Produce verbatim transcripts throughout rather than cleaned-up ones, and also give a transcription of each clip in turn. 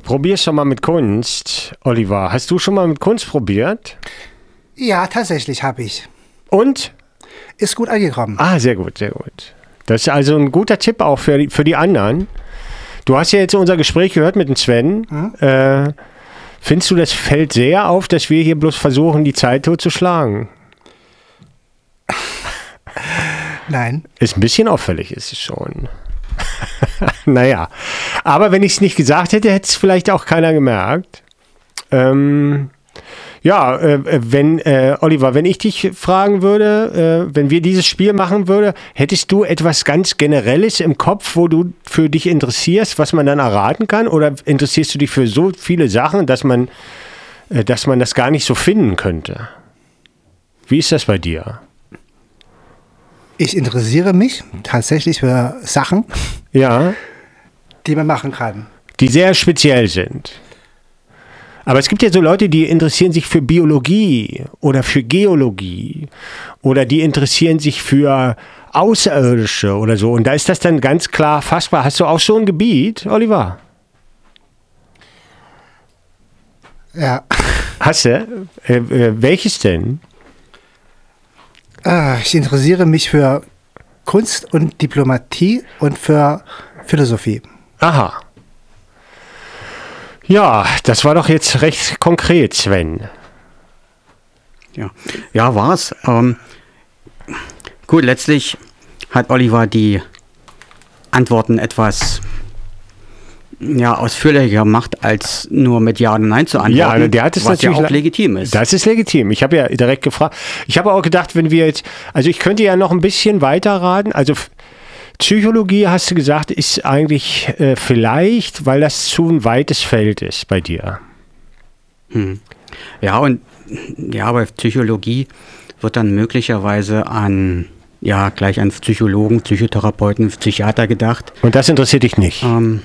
probier's schon mal mit Kunst, Oliver. Hast du schon mal mit Kunst probiert? Ja, tatsächlich habe ich. Und? Ist gut angekommen. Ah, sehr gut, sehr gut. Das ist also ein guter Tipp auch für die, für die anderen. Du hast ja jetzt unser Gespräch gehört mit dem Sven. Hm? Äh, findest du, das fällt sehr auf, dass wir hier bloß versuchen, die Zeit totzuschlagen? Nein. Ist ein bisschen auffällig, ist es schon. Naja, aber wenn ich es nicht gesagt hätte, hätte es vielleicht auch keiner gemerkt. Ähm, ja, äh, wenn, äh, Oliver, wenn ich dich fragen würde, äh, wenn wir dieses Spiel machen würden, hättest du etwas ganz Generelles im Kopf, wo du für dich interessierst, was man dann erraten kann? Oder interessierst du dich für so viele Sachen, dass man, äh, dass man das gar nicht so finden könnte? Wie ist das bei dir? Ich interessiere mich tatsächlich für Sachen, ja, die man machen kann. Die sehr speziell sind. Aber es gibt ja so Leute, die interessieren sich für Biologie oder für Geologie oder die interessieren sich für Außerirdische oder so. Und da ist das dann ganz klar fassbar. Hast du auch so ein Gebiet, Oliver? Ja. Hast du? Äh, äh, welches denn? Ich interessiere mich für Kunst und Diplomatie und für Philosophie. Aha. Ja, das war doch jetzt recht konkret, Sven. Ja, ja war's. Ähm, gut, letztlich hat Oliver die Antworten etwas ja, ausführlicher gemacht, als nur mit Ja oder Nein zu antworten, ja, der hat es was natürlich ja auch legitim ist. Das ist legitim. Ich habe ja direkt gefragt. Ich habe auch gedacht, wenn wir jetzt, also ich könnte ja noch ein bisschen weiter raten. Also Psychologie, hast du gesagt, ist eigentlich äh, vielleicht, weil das zu ein weites Feld ist bei dir. Hm. Ja, und ja, bei Psychologie wird dann möglicherweise an, ja, gleich an Psychologen, Psychotherapeuten, Psychiater gedacht. Und das interessiert dich nicht? Ähm,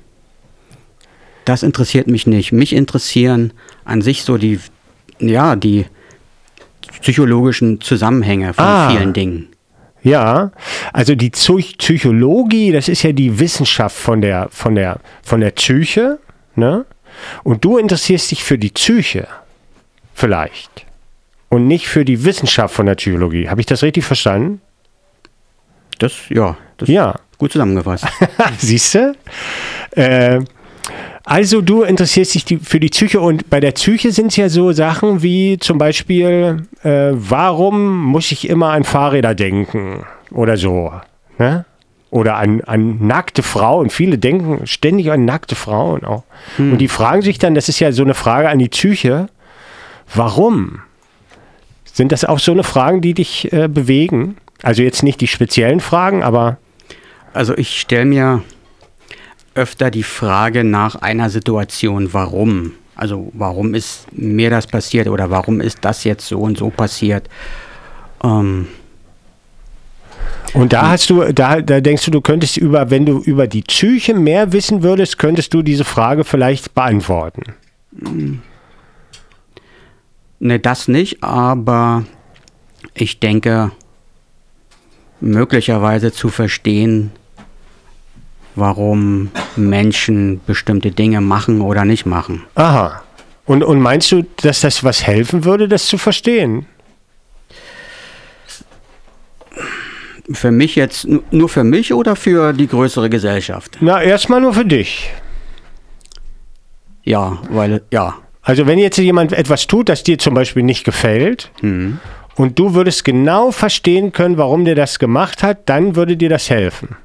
Das interessiert mich nicht. Mich interessieren an sich so die, ja, die psychologischen Zusammenhänge von ah, vielen Dingen. Ja, also die Psychologie, das ist ja die Wissenschaft von der, von der, von der Psyche, ne? Und du interessierst dich für die Psyche, vielleicht. Und nicht für die Wissenschaft von der Psychologie. Habe ich das richtig verstanden? Das, ja, das ja. Ist gut zusammengefasst. Siehst du? Äh, Also du interessierst dich die, für die Psyche und bei der Psyche sind es ja so Sachen wie zum Beispiel, äh, warum muss ich immer an Fahrräder denken oder so, ne? Oder an, an nackte Frauen. Viele denken ständig an nackte Frauen auch. Hm. Und die fragen sich dann, das ist ja so eine Frage an die Psyche, warum? Sind das auch so eine Fragen, die dich äh, bewegen? Also jetzt nicht die speziellen Fragen, aber... Also ich stelle mir öfter die Frage nach einer Situation, warum? Also warum ist mir das passiert oder warum ist das jetzt so und so passiert? Ähm und da hast du, da, da denkst du, du könntest über, wenn du über die Psyche mehr wissen würdest, könntest du diese Frage vielleicht beantworten. Ne, das nicht, aber ich denke, möglicherweise zu verstehen, warum Menschen bestimmte Dinge machen oder nicht machen. Aha. Und, und meinst du, dass das was helfen würde, das zu verstehen? Für mich jetzt, nur für mich oder für die größere Gesellschaft? Na, erstmal nur für dich. Ja, weil, ja. Also wenn jetzt jemand etwas tut, das dir zum Beispiel nicht gefällt, mhm. und du würdest genau verstehen können, warum der das gemacht hat, dann würde dir das helfen.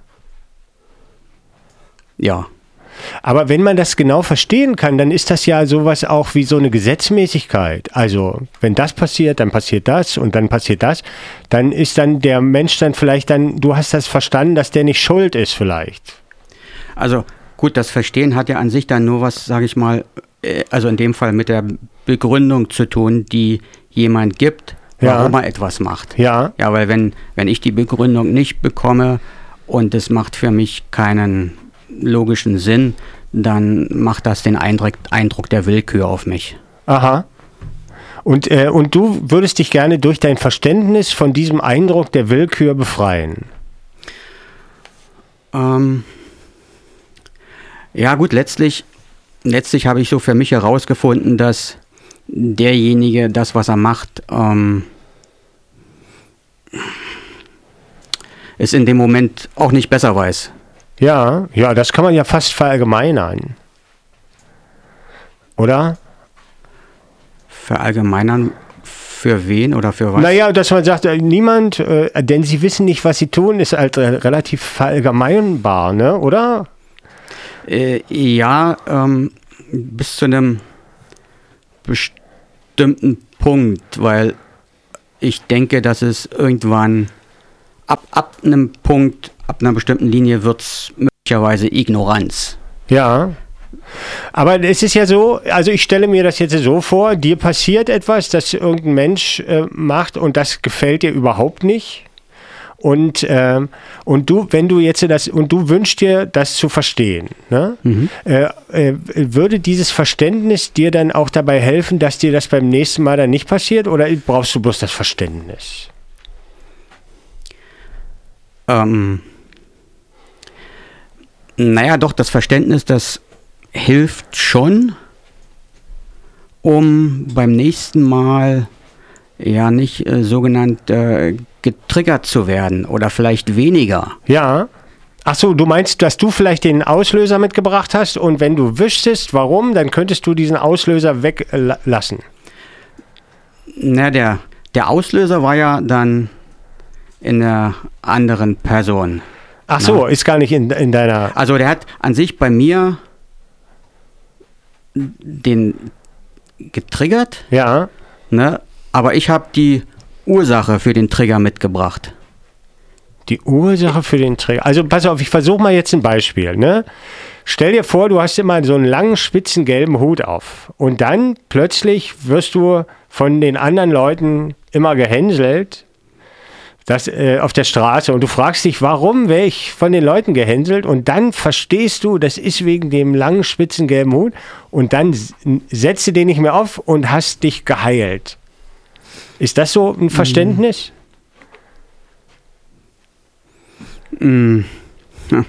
Ja. Aber wenn man das genau verstehen kann, dann ist das ja sowas auch wie so eine Gesetzmäßigkeit. Also wenn das passiert, dann passiert das und dann passiert das. Dann ist dann der Mensch dann vielleicht dann, du hast das verstanden, dass der nicht schuld ist vielleicht. Also gut, das Verstehen hat ja an sich dann nur was, sage ich mal, also in dem Fall mit der Begründung zu tun, die jemand gibt, warum ja. er etwas macht. Ja. Ja, weil wenn, wenn ich die Begründung nicht bekomme und es macht für mich keinen logischen Sinn, dann macht das den Eindruck, Eindruck der Willkür auf mich. Aha. Und, äh, und du würdest dich gerne durch dein Verständnis von diesem Eindruck der Willkür befreien? Ähm, ja gut, letztlich letztlich habe ich so für mich herausgefunden, dass derjenige das, was er macht, ähm, es in dem Moment auch nicht besser weiß. Ja, ja, das kann man ja fast verallgemeinern. Oder? Verallgemeinern für wen oder für was? Naja, dass man sagt, äh, niemand, äh, denn sie wissen nicht, was sie tun, ist halt äh, relativ verallgemeinbar, ne? Oder? Äh, ja, ähm, bis zu einem bestimmten Punkt, weil ich denke, dass es irgendwann ab, ab einem Punkt, ab einer bestimmten Linie wird es möglicherweise Ignoranz. Ja. Aber es ist ja so, also ich stelle mir das jetzt so vor, dir passiert etwas, das irgendein Mensch äh, macht und das gefällt dir überhaupt nicht. Und, ähm, und du, wenn du jetzt das, und du wünschst dir, das zu verstehen, ne? Mhm. Äh, äh, würde dieses Verständnis dir dann auch dabei helfen, dass dir das beim nächsten Mal dann nicht passiert, oder brauchst du bloß das Verständnis? Ähm, naja, doch, das Verständnis, das hilft schon, um beim nächsten Mal ja nicht äh, sogenannt äh, getriggert zu werden oder vielleicht weniger. Ja. Ach so, du meinst, dass du vielleicht den Auslöser mitgebracht hast und wenn du wüsstest, warum, dann könntest du diesen Auslöser weglassen. Na, der, der Auslöser war ja dann in einer anderen Person. Ach so, Na. ist gar nicht in, in deiner... Also der hat an sich bei mir den getriggert. Ja. Ne, aber ich habe die Ursache für den Trigger mitgebracht. Die Ursache für den Trigger. Also pass auf, ich versuche mal jetzt ein Beispiel. Ne? Stell dir vor, du hast immer so einen langen, spitzen, gelben Hut auf. Und dann plötzlich wirst du von den anderen Leuten immer gehänselt das, äh, auf der Straße. Und du fragst dich, warum wäre ich von den Leuten gehänselt? Und dann verstehst du, das ist wegen dem langen, spitzen, gelben Hut. Und dann setzt du den nicht mehr auf und hast dich geheilt. Ist das so ein Verständnis? Mm. Ja.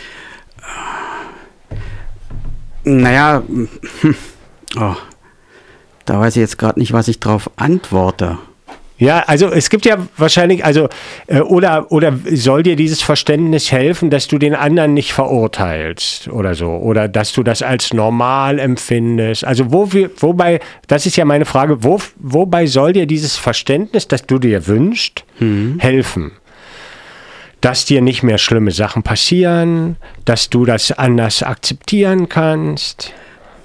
Naja, oh, da weiß ich jetzt gerade nicht, was ich drauf antworte. Ja, also es gibt ja wahrscheinlich, also äh, oder, oder soll dir dieses Verständnis helfen, dass du den anderen nicht verurteilst oder so, oder dass du das als normal empfindest. Also wo wir, wobei, das ist ja meine Frage, wo, wobei soll dir dieses Verständnis, das du dir wünschst, hm. helfen? Dass dir nicht mehr schlimme Sachen passieren, dass du das anders akzeptieren kannst?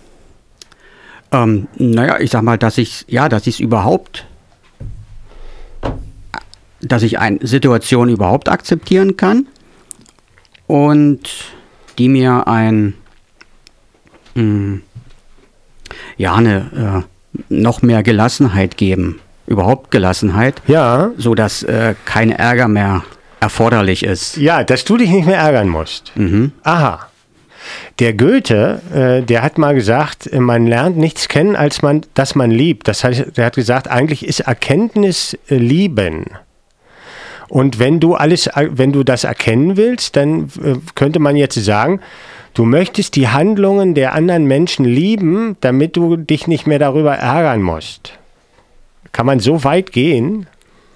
Ähm, naja, ich sag mal, dass ich ja, dass ich es überhaupt dass ich eine Situation überhaupt akzeptieren kann und die mir ein mh, ja eine äh, noch mehr Gelassenheit geben, überhaupt Gelassenheit, ja, so dass äh, kein Ärger mehr erforderlich ist. Ja, dass du dich nicht mehr ärgern musst. Mhm. Aha. Der Goethe, äh, der hat mal gesagt, man lernt nichts kennen, als man, dass man liebt. Das heißt, der hat gesagt, eigentlich ist Erkenntnis äh, Lieben. Und wenn du alles, wenn du das erkennen willst, dann äh, könnte man jetzt sagen, du möchtest die Handlungen der anderen Menschen lieben, damit du dich nicht mehr darüber ärgern musst. Kann man so weit gehen?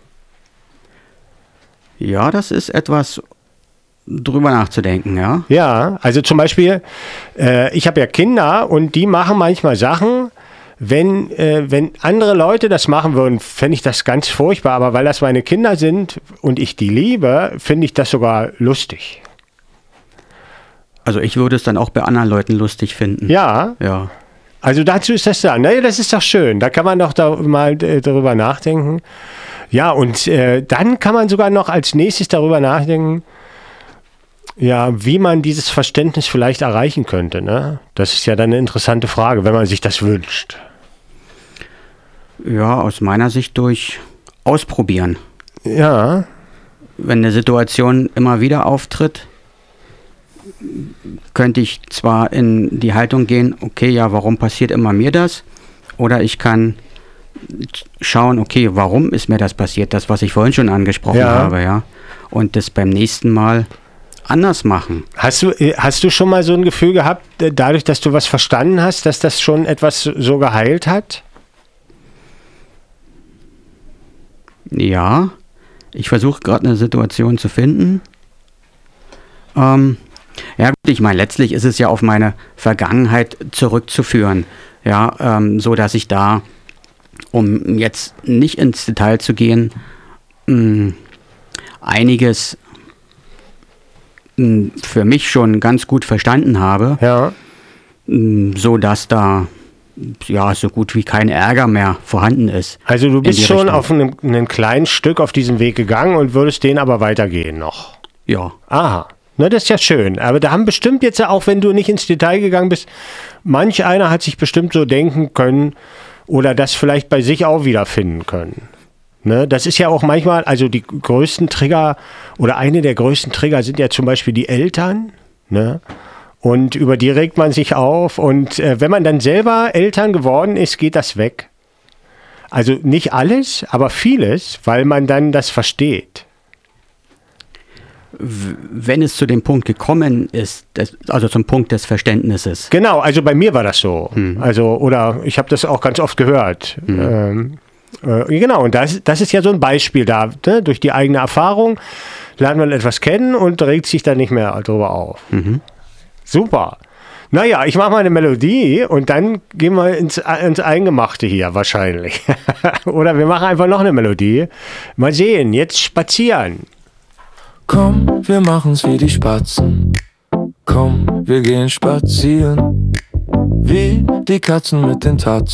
Ja, das ist etwas drüber nachzudenken, ja. Ja, also zum Beispiel, äh, ich habe ja Kinder und die machen manchmal Sachen. Wenn, äh, wenn andere Leute das machen würden, fände ich das ganz furchtbar. Aber weil das meine Kinder sind und ich die liebe, finde ich das sogar lustig. Also ich würde es dann auch bei anderen Leuten lustig finden. Ja. Ja. Also dazu ist das da. Naja, das ist doch schön. Da kann man doch da mal äh, darüber nachdenken. Ja, und äh, dann kann man sogar noch als nächstes darüber nachdenken, ja, wie man dieses Verständnis vielleicht erreichen könnte. Ne? Das ist ja dann eine interessante Frage, wenn man sich das wünscht. Ja, aus meiner Sicht durch Ausprobieren. Ja. Wenn eine Situation immer wieder auftritt, könnte ich zwar in die Haltung gehen, okay, ja, warum passiert immer mir das? Oder ich kann schauen, okay, warum ist mir das passiert? Das, was ich vorhin schon angesprochen ja. habe, ja. Und das beim nächsten Mal anders machen. Hast du, hast du schon mal so ein Gefühl gehabt, dadurch, dass du was verstanden hast, dass das schon etwas so geheilt hat? Ja, ich versuche gerade eine Situation zu finden. Ähm, ja gut, ich meine, letztlich ist es ja auf meine Vergangenheit zurückzuführen. Ja, ähm, so dass ich da, um jetzt nicht ins Detail zu gehen, mh, einiges mh, für mich schon ganz gut verstanden habe. Ja. Mh, so dass da ja so gut wie kein Ärger mehr vorhanden ist. Also du bist schon Richtung. auf einem, einem kleinen Stück auf diesem Weg gegangen und würdest den aber weitergehen noch. Ja. Aha. Na, das ist ja schön. Aber da haben bestimmt jetzt, auch wenn du nicht ins Detail gegangen bist, manch einer hat sich bestimmt so denken können oder das vielleicht bei sich auch wiederfinden können. Ne? Das ist ja auch manchmal, also die größten Trigger oder eine der größten Trigger sind ja zum Beispiel die Eltern. Ne? Und über die regt man sich auf. Und äh, wenn man dann selber Eltern geworden ist, geht das weg. Also nicht alles, aber vieles, weil man dann das versteht. Wenn es zu dem Punkt gekommen ist, das, also zum Punkt des Verständnisses. Genau, also bei mir war das so. Hm. Also, oder ich habe das auch ganz oft gehört. Hm. Ähm, äh, genau, und das, das ist ja so ein Beispiel da. Ne? Durch die eigene Erfahrung lernt man etwas kennen und regt sich dann nicht mehr darüber auf. Mhm. Super. Naja, ich mache mal eine Melodie und dann gehen wir ins, ins Eingemachte hier wahrscheinlich. Oder wir machen einfach noch eine Melodie. Mal sehen, jetzt spazieren. Komm, wir machen's wie die Spatzen. Komm, wir gehen spazieren. Wie die Katzen mit den Tatzen.